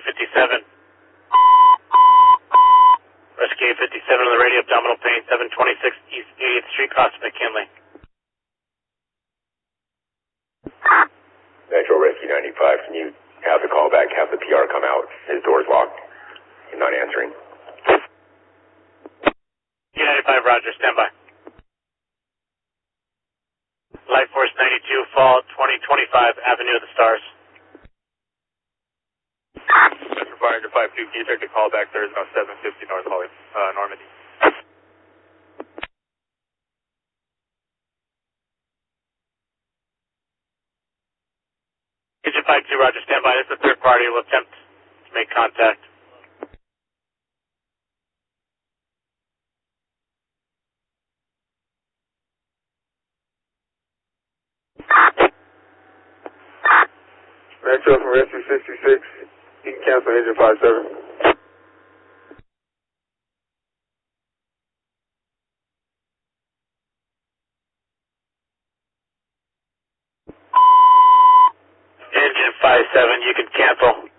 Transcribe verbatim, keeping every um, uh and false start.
fifty-seven. Rescue fifty-seven on the radio, abdominal pain, seven twenty-six East eightieth Street, cross McKinley. Metro Rescue ninety-five, can you have the call back, have the P R come out? His door's locked. He's not answering. U ninety-five, roger, stand by. Light Force ninety-two, fall twenty twenty-five Avenue of the Stars. Metro Fire five two, can you take the call back? There's no seven fifty North Holly, uh, Normandy. Agent five two, roger, stand by. This is a third party. We'll attempt to make contact. Metro from Rescue sixty-six, you can cancel Agent five seven. Engine five seven, you can cancel.